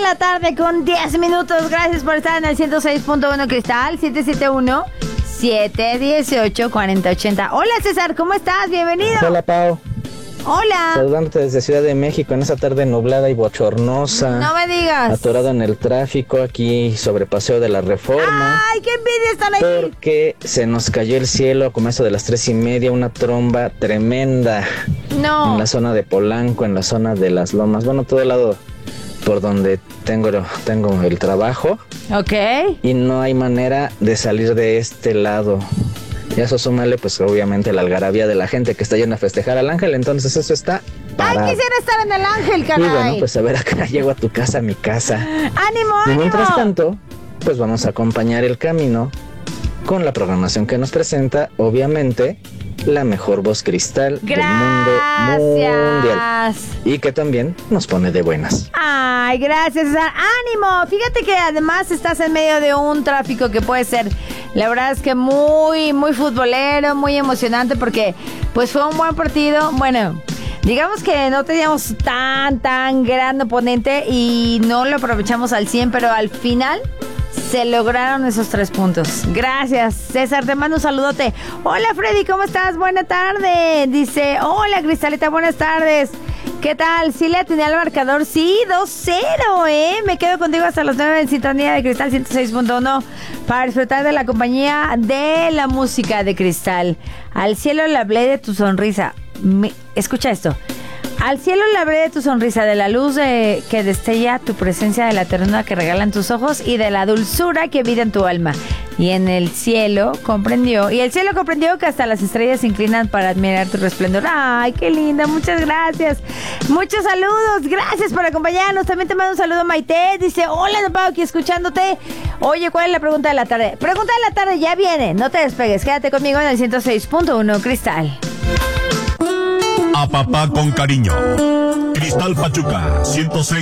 la tarde con 10 minutos. Gracias por estar en el 106.1 Cristal, 771-718-4080. Hola César, ¿cómo estás? Bienvenido. Hola Pau. Hola. Saludándote desde Ciudad de México en esa tarde nublada y bochornosa. No me digas. Atorado en el tráfico aquí sobre Paseo de la Reforma. ¡Ay, qué envidia estar ahí! Porque se nos cayó el cielo como eso de las 3:30, una tromba tremenda. No. En la zona de Polanco, en la zona de Las Lomas. Bueno, todo el lado por donde tengo el trabajo. Ok. Y no hay manera de salir de este lado. Y a eso súmale, pues obviamente la algarabía de la gente que está yendo a festejar al ángel. Entonces eso está parado. ¡Ay, quisiera estar en el ángel, caray! Y bueno, pues a ver, acá llego a tu casa, a mi casa. ¡Ánimo, Y ánimo! mientras tanto, pues vamos a acompañar el camino con la programación que nos presenta, obviamente, la mejor voz cristal del mundo mundial. Y que también nos pone de buenas. Ay, gracias, César. ¡Ánimo! Fíjate que además estás en medio de un tráfico que puede ser, la verdad es que muy, muy futbolero, muy emocionante, porque pues fue un buen partido. Bueno, digamos que no teníamos tan gran oponente y no lo aprovechamos al 100, pero al final se lograron esos 3 puntos. Gracias, César, te mando un saludote. Hola, Freddy, ¿cómo estás? Buena tarde. Dice, hola, Cristalita, buenas tardes. ¿Qué tal? ¿Sí le atiné al marcador? Sí, 2-0, Me quedo contigo hasta las 9 en sintonía de Cristal 106.1 para disfrutar de la compañía de la música de Cristal. Al cielo le hablé de tu sonrisa. Escucha esto. Al cielo le hablé de tu sonrisa, de la luz que destella tu presencia, de la ternura que regalan tus ojos y de la dulzura que vida en tu alma. Y el cielo comprendió que hasta las estrellas se inclinan para admirar tu resplendor. ¡Ay, qué linda! Muchas gracias. Muchos saludos. Gracias por acompañarnos. También te mando un saludo, Maite. Dice, hola, no Pau, aquí escuchándote. Oye, ¿cuál es la pregunta de la tarde? Pregunta de la tarde ya viene. No te despegues. Quédate conmigo en el 106.1 Cristal. A papá con cariño. Cristal Pachuca, 106.